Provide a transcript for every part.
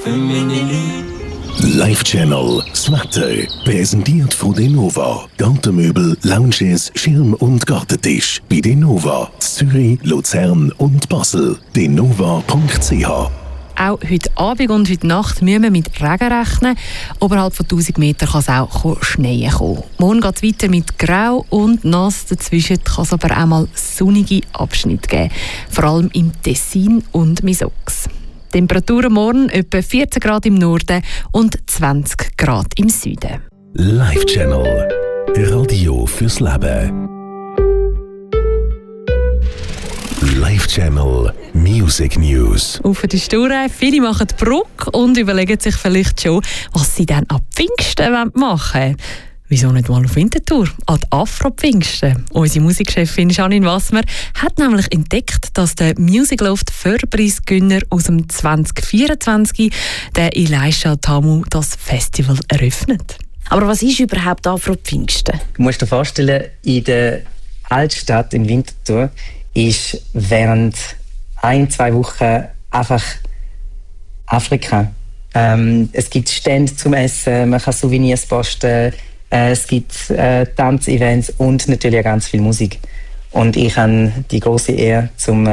für meine Liebe. Live Channel, das Wetter, präsentiert von Denova. Gartenmöbel, Lounges, Schirm- und Gartentisch. Bei Denova, Zürich, Luzern und Basel. denova.ch. Auch heute Abend und heute Nacht müssen wir mit Regen rechnen. Oberhalb von 1000 Metern kann es auch schneien kommen. Morgen geht es weiter mit Grau und Nass. Dazwischen kann es aber auch mal sonnige Abschnitte geben. Vor allem im Tessin und Misox. Temperaturen morgen etwa 14 Grad im Norden und 20 Grad im Süden. Live Channel, Radio fürs Leben. Live Channel Music News. Auf die Sture, viele machen die Brücke und überlegen sich vielleicht schon, was sie dann ab Pfingsten machen wollen. Wieso nicht mal auf Winterthur? An die Afro-Pfingsten. Unsere Musikchefin Janine Wassmer hat nämlich entdeckt, dass der Music Loft Förderpreisgewinner aus dem 2024, der Elisha Tamu, das Festival eröffnet. Aber was ist überhaupt Afro-Pfingsten? Du musst dir vorstellen, in der Altstadt in Winterthur ist während 1-2 Wochen einfach Afrika. Es gibt Stände zum Essen, man kann Souvenirs posten, es gibt Tanzevents und natürlich auch ganz viel Musik. Und ich habe die große Ehre,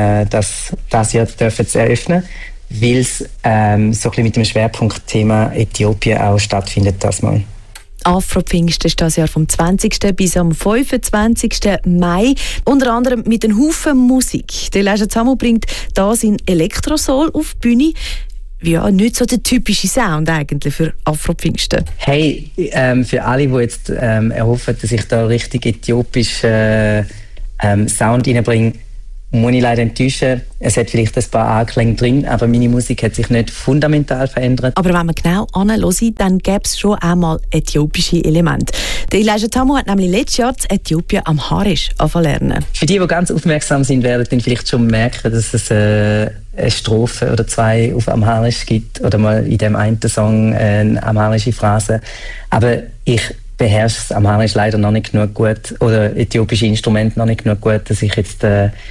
das Jahr zu eröffnen, weil es so ein bisschen mit dem Schwerpunktthema Äthiopien auch stattfindet das Mal. Afro-Pfingsten ist das Jahr vom 20. bis am 25. Mai. Unter anderem mit einem Haufen Musik. Der Elisha Tamu bringt da sein Elektrosoul auf die Bühne. Ja, nicht so der typische Sound eigentlich für Afro-Pfingsten. Hey, für alle, die jetzt erhoffen, dass ich da richtig äthiopischen Sound reinbringe, muss ich leider enttäuschen. Es hat vielleicht ein paar Anklänge drin, aber meine Musik hat sich nicht fundamental verändert. Aber wenn man genau anhört, dann gäbe es schon einmal äthiopische Elemente. Der Elisha Tamu hat nämlich letztes Jahr in Äthiopien Amharisch lernen. Für die ganz aufmerksam sind, werden dann vielleicht schon merken, dass es eine Strophe oder 2 auf Amharisch gibt oder mal in dem einen Song eine amharische Phrase. Aber ich beherrsche das Amharisch leider noch nicht genug gut oder äthiopische Instrumente noch nicht genug gut, dass ich jetzt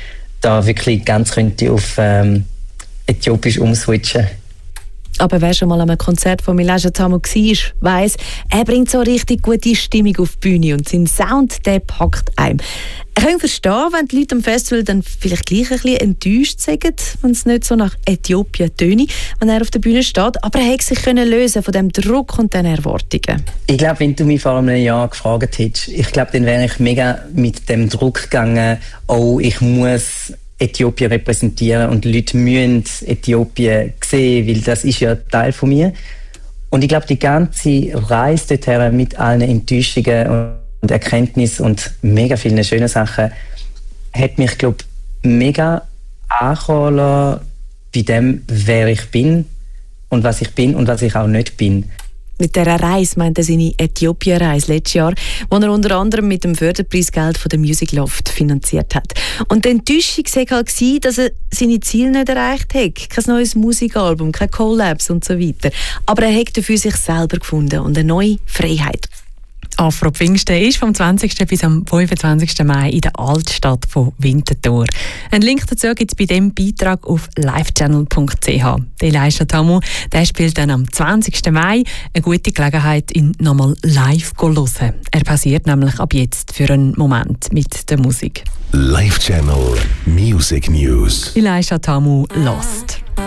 da wirklich ganz könnte auf Äthiopisch umswitchen. Aber wer schon mal an einem Konzert von Elisha Tamu war, weiss, er bringt so richtig gute Stimmung auf die Bühne und sein Sound, der packt einem. Ich kann verstehen, wenn die Leute am Festival dann vielleicht gleich ein bisschen enttäuscht sind, wenn es nicht so nach Äthiopien töne, wenn er auf der Bühne steht. Aber er konnte sich lösen von dem Druck und den Erwartungen. Ich glaube, wenn du mich vor einem Jahr gefragt hättest, ich glaube, dann wäre ich mega mit dem Druck gegangen, oh, ich muss Äthiopien repräsentieren und die Leute müssen Äthiopien sehen, weil das ist ja Teil von mir. Und ich glaube, die ganze Reise dorthin mit allen Enttäuschungen und Erkenntnissen und mega vielen schönen Sachen hat mich, glaube ich, mega ankommen lassen bei dem, wer ich bin und was ich auch nicht bin. Mit dieser Reise meint er seine Äthiopien-Reise letztes Jahr, die er unter anderem mit dem Förderpreisgeld von der Music Loft finanziert hat. Und die Enttäuschung war halt, dass er seine Ziele nicht erreicht hat. Kein neues Musikalbum, keine Collabs und so weiter. Aber er hat dafür sich selber gefunden und eine neue Freiheit. Afro-Pfingsten ist vom 20. bis am 25. Mai in der Altstadt von Winterthur. Einen Link dazu gibt es bei diesem Beitrag auf livechannel.ch. Der Elisha Tamu, der spielt dann am 20. Mai. Eine gute Gelegenheit, ihn nochmal live zu hören. Er pausiert nämlich ab jetzt für einen Moment mit der Musik. Live Channel Music News. Elisha Tamu, Lost.